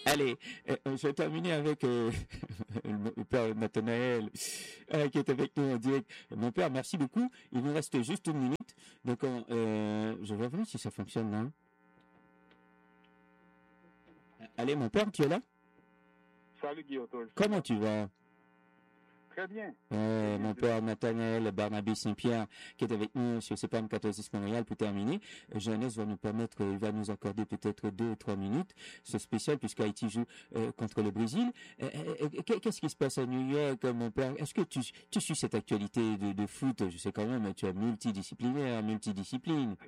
Allez, je vais terminer avec le père Nathanaël qui est avec nous en direct. Mon père, merci beaucoup. Il nous reste juste une minute. Donc, je vais voir si ça fonctionne là. Allez, mon père, tu es là? Salut Guillaume. Comment tu vas? Très bien. Mon père Nathanaël Barnabé Saint-Pierre qui est avec nous sur CPAM 14 Montréal pour terminer. Jeunesse va nous permettre, il va nous accorder peut-être 2 ou 3 minutes. C'est spécial puisqu'Haïti joue contre le Brésil. Qu'est-ce qui se passe à New York, mon père? Est-ce que tu suis cette actualité de foot? Je sais quand même, tu es multidisciplinaire, multidiscipline.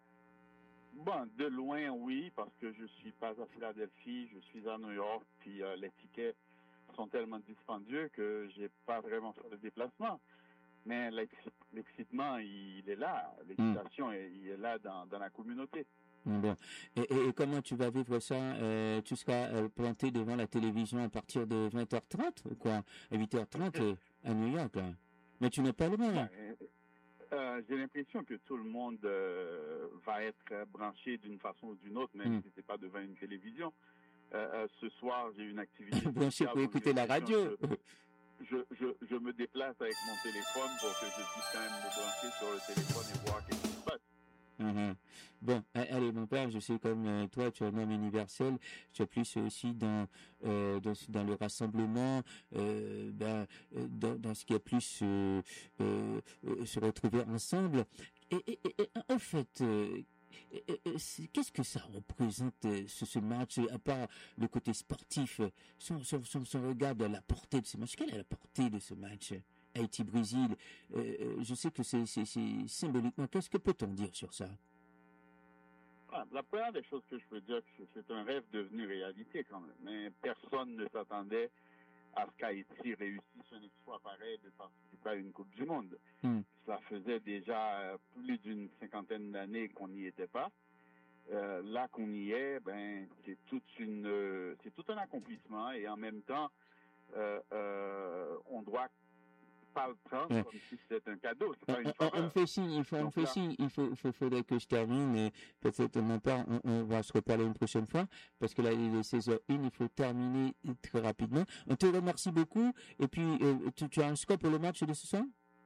Bon, de loin, oui, parce que je suis pas à Philadelphie, je suis à New York, puis les tickets sont tellement dispendieux que j'ai pas vraiment fait de déplacement. Mais l'excitement, il est là. L'excitation, il est là dans la communauté. Bon. Et comment tu vas vivre ça? Tu seras planté devant la télévision à partir de 20h30 ou quoi? À 8h30 à New York, là. Mais tu n'es pas loin. J'ai l'impression que tout le monde va être branché d'une façon ou d'une autre, même si c'est pas devant une télévision. Ce soir, j'ai une activité. Branché pour écouter la radio. Je me déplace avec mon téléphone pour que je puisse quand même me brancher sur le téléphone et voir qu'est-ce qui se passe. Bon, allez, mon père, je sais comme toi, tu es un homme universel, tu es plus aussi dans le rassemblement, dans ce qui est plus se retrouver ensemble. Et en fait, qu'est-ce que ça représente ce match, à part le côté sportif, si on regarde la portée de ce match, quelle est la portée de ce match? Haïti-Brésil, je sais que c'est symboliquement, qu'est-ce que peut-on dire sur ça? La première des choses que je peux dire, c'est un rêve devenu réalité quand même. Mais personne ne s'attendait à ce qu'Haïti réussisse un exploit pareil de participer à une Coupe du Monde. Ça faisait déjà plus d'une 50aine d'années qu'on n'y était pas. Là qu'on y est, c'est tout un accomplissement et en même temps, on doit pas le prendre comme si c'était un cadeau. C'est pas une faveur. On me fait signe, faudrait que je termine et peut-être mon père, on va se reparler une prochaine fois parce que là, il est 16h01, il faut terminer très rapidement. On te remercie beaucoup et puis tu as un score pour le match de ce soir?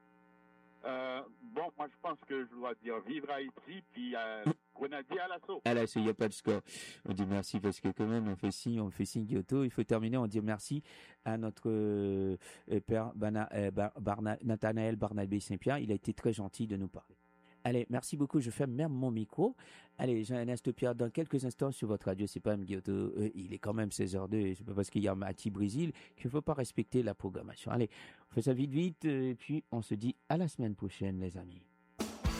Bon, moi je pense que je dois dire vive Haïti puis Grenadier à l'assaut. À l'assaut, il n'y a pas de score. On dit merci parce que quand même on fait signe Guillaume. Il faut terminer, on dit merci à notre père Nathanaël Barnabé Saint-Pierre. Il a été très gentil de nous parler. Allez, merci beaucoup. Je ferme même mon micro. Allez, Jean-Ernest Pierre, dans quelques instants sur votre radio, c'est pas Guillaume. Il est quand même 16h02. C'est pas parce qu'il y a Haïti Brésil qu'il faut pas respecter la programmation. Allez, on fait ça vite, et puis on se dit à la semaine prochaine, les amis.